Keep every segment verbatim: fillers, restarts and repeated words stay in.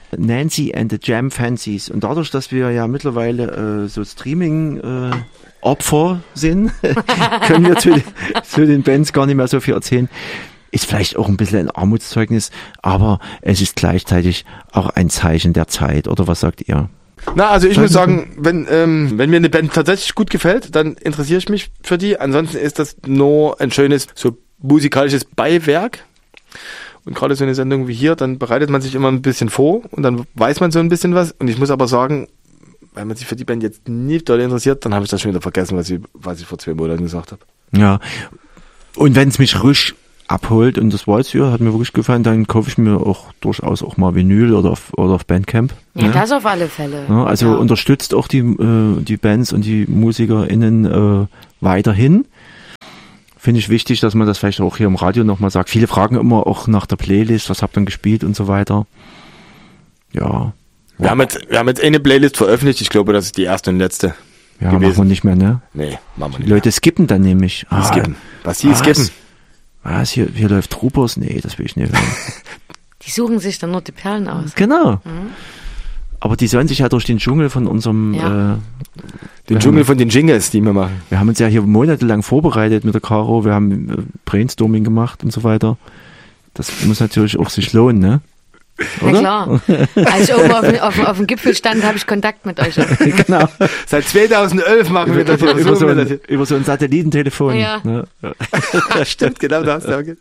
Nancy and the Jam Fancies. Und dadurch, dass wir ja mittlerweile äh, so Streaming-Opfer äh, sind, können wir zu den, zu den Bands gar nicht mehr so viel erzählen. Ist vielleicht auch ein bisschen ein Armutszeugnis, aber es ist gleichzeitig auch ein Zeichen der Zeit. Oder was sagt ihr? Na, also ich muss sagen, wenn ähm, wenn mir eine Band tatsächlich gut gefällt, dann interessiere ich mich für die. Ansonsten ist das nur ein schönes, so musikalisches Beiwerk. Und gerade so eine Sendung wie hier, dann bereitet man sich immer ein bisschen vor und dann weiß man so ein bisschen was. Und ich muss aber sagen, wenn man sich für die Band jetzt nicht doll interessiert, dann habe ich das schon wieder vergessen, was ich, was ich vor zwei Monaten gesagt habe. Ja, und wenn es mich ruhig abholt und das Walz hier hat mir wirklich gefallen, dann kaufe ich mir auch durchaus auch mal Vinyl oder auf, oder auf Bandcamp. Ja, ne? Das auf alle Fälle. Ja, also ja. unterstützt auch die, äh, die Bands und die MusikerInnen äh, weiterhin. Finde ich wichtig, dass man das vielleicht auch hier im Radio nochmal sagt. Viele fragen immer auch nach der Playlist, was habt ihr denn gespielt und so weiter. Ja. Wir haben jetzt, wir haben jetzt eine Playlist veröffentlicht, ich glaube, das ist die erste und letzte. Ja, gewesen. machen wir nicht mehr, ne? Nee, machen wir nicht Die Leute mehr. skippen dann nämlich. Die Ah, skippen. Was, die was? skippen? Was, hier, hier läuft Troopers? Nee, das will ich nicht hören. Die suchen sich dann nur die Perlen aus. Genau. Mhm. Aber die sollen sich ja durch den Dschungel von unserem... Ja. Äh, Den Dschungel von den Jingles, die wir machen. Wir haben uns ja hier monatelang vorbereitet mit der Caro. Wir haben äh, Brainstorming gemacht und so weiter. Das muss natürlich auch sich lohnen, ne? Na Oder? klar. Als ich oben auf, dem- auf, dem- auf dem Gipfel stand, habe ich Kontakt mit euch. Genau. Seit zweitausendelf machen wir das. über, über, versuchen so wir ein, das hier. über so ein Satellitentelefon. Ja. Ne? Stimmt, genau das. Danke.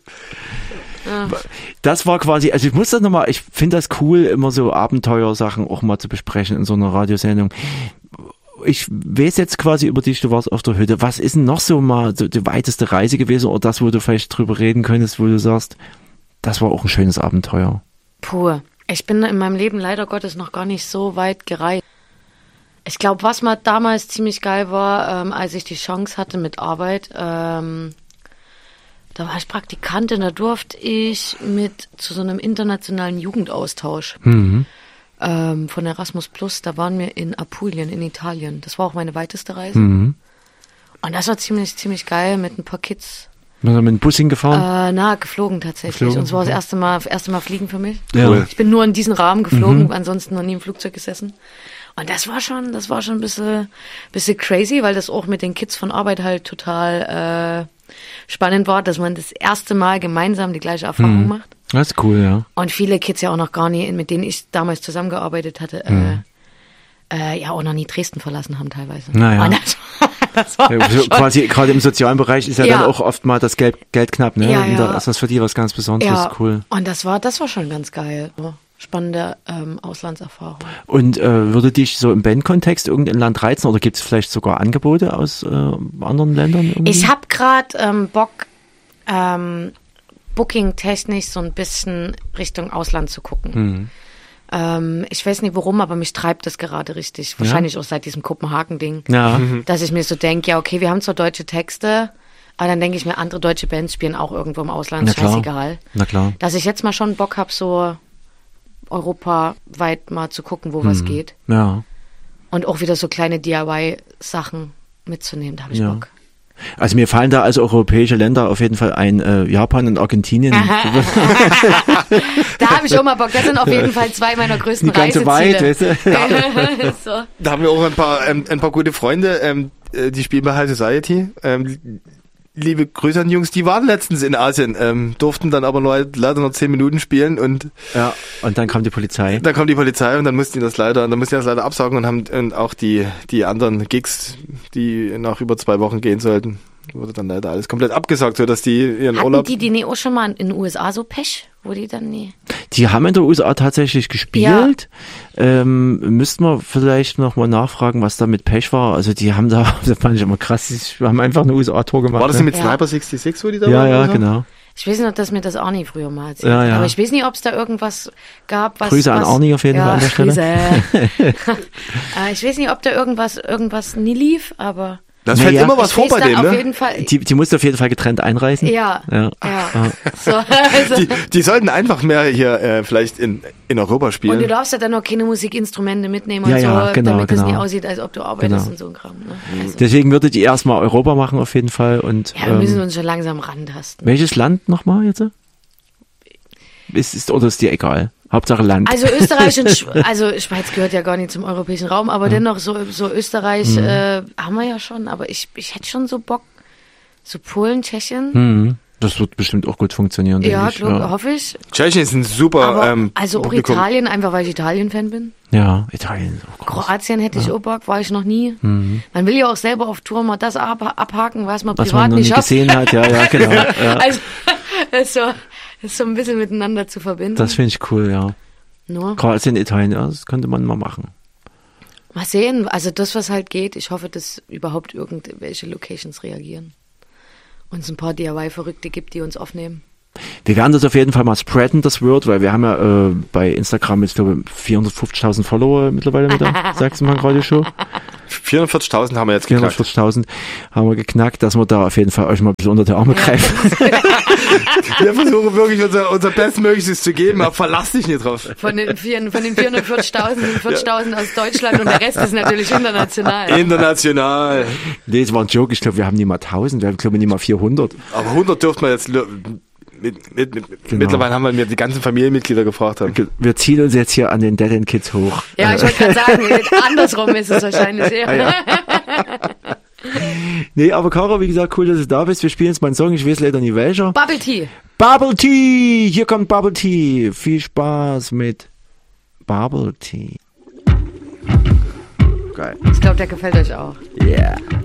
Das war quasi, also ich muss das nochmal, ich finde das cool, immer so Abenteuersachen auch mal zu besprechen in so einer Radiosendung. Ich weiß jetzt quasi über dich, du warst auf der Hütte. Was ist denn noch so mal so die weiteste Reise gewesen oder das, wo du vielleicht drüber reden könntest, wo du sagst, das war auch ein schönes Abenteuer? Puh. Ich bin in meinem Leben leider Gottes noch gar nicht so weit gereist. Ich glaube, was mal damals ziemlich geil war, ähm, als ich die Chance hatte mit Arbeit, ähm, da war ich Praktikantin, da durfte ich mit zu so einem internationalen Jugendaustausch Mhm. ähm, von Erasmus Plus, da waren wir in Apulien in Italien. Das war auch meine weiteste Reise. Mhm. Und das war ziemlich, ziemlich geil mit ein paar Kids. Bist du mit dem Bus hingefahren? Äh, na, geflogen tatsächlich. Geflogen, Und es war das okay. erste Mal, erste Mal Fliegen für mich. Ja. Cool. Ich bin nur in diesen Rahmen geflogen, Mhm. ansonsten noch nie im Flugzeug gesessen. Und das war schon, das war schon ein bisschen, bisschen crazy, weil das auch mit den Kids von Arbeit halt total äh, spannend war, dass man das erste Mal gemeinsam die gleiche Erfahrung Mhm. macht. Das ist cool, ja. Und viele Kids ja auch noch gar nie, mit denen ich damals zusammengearbeitet hatte, Mhm. äh, äh, ja auch noch nie Dresden verlassen haben teilweise. Naja. Und das, das war Ja, so schon, quasi gerade im sozialen Bereich ist ja, Ja. dann auch oft mal das Geld, Geld knapp, ne? Ja, Und da ja. ist das für die was ganz Besonderes, ja, cool. und das war, das war schon ganz geil. Spannende ähm, Auslandserfahrung. Und äh, würde dich so im Bandkontext irgendein Land reizen oder gibt es vielleicht sogar Angebote aus äh, anderen Ländern? Irgendwie? Ich habe gerade ähm, Bock, ähm, Booking-technisch so ein bisschen Richtung Ausland zu gucken. Mhm. Ähm, ich weiß nicht warum, aber mich treibt das gerade richtig. Wahrscheinlich auch seit diesem Kopenhagen-Ding. Ja. Dass ich mir so denke, ja okay, wir haben zwar deutsche Texte, aber dann denke ich mir, andere deutsche Bands spielen auch irgendwo im Ausland, Na klar. scheißegal. Na klar. Dass ich jetzt mal schon Bock habe, so europaweit mal zu gucken, wo was geht. Ja. Und auch wieder so kleine D I Y-Sachen mitzunehmen, da habe ich Ja. Bock. Also mir fallen da also europäische Länder auf jeden Fall ein, äh, Japan und Argentinien. Da habe ich auch mal Bock. Das sind auf jeden Fall zwei meiner größten Die ganze Reiseziele. weit, weißt du? so. Da haben wir auch ein paar, ähm, ein paar gute Freunde, ähm, äh, die spielen bei High Society. Ähm, liebe Grüße an die Jungs, die waren letztens in Asien, ähm, durften dann aber nur, leider nur zehn Minuten spielen und Ja, und dann kam die Polizei. dann kam die Polizei und dann mussten die das leider, dann mussten die das leider absagen und haben und auch die, die anderen Gigs, die nach über zwei Wochen gehen sollten, wurde dann leider alles komplett abgesagt, so dass die ihren Hatten Urlaub. die die Neo schon mal in den U S A so Pech? Wo die dann nie... Die haben in der U S A tatsächlich gespielt. Ähm, müssten wir vielleicht nochmal nachfragen, was da mit Pech war. Also die haben da, das fand ich immer krass, die haben einfach eine U S A-Tour gemacht. War das ne? mit Ja. Sniper sechsundsechzig, wo die da Ja, waren? ja, oder so? genau. Ich weiß nicht, dass mir das Arnie früher mal erzählt Ja, hat. ja. Aber ich weiß nicht, ob es da irgendwas gab, was... Grüße an was, Arnie auf jeden ja, Fall an der Stelle. Grüße. Äh, ich weiß nicht, ob da irgendwas, irgendwas nie lief, aber... Das Na fällt ja. immer was ich vor weiß bei dann dem, auf ne? jeden Fall... Die, die musste auf jeden Fall getrennt einreisen. Ja, Ja. ja. So, also, Die, die sollten einfach mehr hier äh, vielleicht in, in Europa und du spielen. darfst ja dann auch keine Musikinstrumente mitnehmen Ja, und so, ja, genau, damit es genau. nicht aussieht, als ob du arbeitest Genau. und so ein Kram. Ne? Also, Deswegen würde die erstmal Europa machen auf jeden Fall. Und ja, wir müssen ähm, uns schon langsam rantasten. welches Land nochmal jetzt? Ist, ist, oder ist dir egal? Hauptsache Land. Also Österreich und Sch- also Schweiz gehört ja gar nicht zum europäischen Raum, aber ja. dennoch so, so Österreich mhm. äh, haben wir ja schon, aber ich, ich hätte schon so Bock, so Polen, Tschechien. Mhm. Das wird bestimmt auch gut funktionieren, denke ja, ich. Glaub, Ja, hoffe ich. Tschechien ist ein super aber, ähm, Also auch Publikum. Italien, einfach weil ich Italien-Fan bin. Ja, Italien ist auch groß. Kroatien hätte ich ja. auch Bock, war ich noch nie. Mhm. Man will ja auch selber auf Tour mal das ab, abhaken, was man was privat man noch nicht nie schafft. gesehen hat, ja, ja, genau. Ja. Also, das ist, so, das ist so ein bisschen miteinander zu verbinden. Das finde ich cool, ja. No. Kroatien, Italien, ja, das könnte man mal machen. Mal sehen, also das, was halt geht. Ich hoffe, dass überhaupt irgendwelche Locations reagieren. Und es ein paar D I Y-Verrückte gibt, die uns aufnehmen. Wir werden das auf jeden Fall mal spreaden, das Word, weil wir haben ja äh, bei Instagram jetzt, glaube ich, vierhundertfünfzigtausend Follower mittlerweile mit der Sachsenmann-Radio-Show. vierhundertvierzigtausend haben wir jetzt geknackt. vierhundertvierzigtausend haben wir geknackt, dass wir da auf jeden Fall euch mal ein bisschen unter die Arme greifen. Wir versuchen wirklich unser, unser Bestmöglichstes zu geben, aber verlass dich nicht drauf. Von den, vier, von den vierhundertvierzigtausend sind vierzigtausend ja. aus Deutschland und der Rest ist natürlich international. International. Nee, es war ein Joke. Ich glaube, wir haben nicht mal tausend, wir haben, glaube ich, nicht mal vierhundert. Aber hundert dürften wir jetzt... Mit, mit, mit, genau. Mittlerweile haben wir mir die ganzen Familienmitglieder gefragt. Haben. Wir ziehen uns jetzt hier an den Dead End Kids hoch. Ja, ich wollte gerade sagen, andersrum ist es wahrscheinlich eher. Ah, ja. Nee, aber Caro, wie gesagt, cool, dass du da bist. Wir spielen jetzt mal einen Song, ich weiß leider nicht welcher. Bubble Tea. Bubble Tea! Hier kommt Bubble Tea. Viel Spaß mit Bubble Tea. Geil. Ich glaube, der gefällt euch auch. Yeah.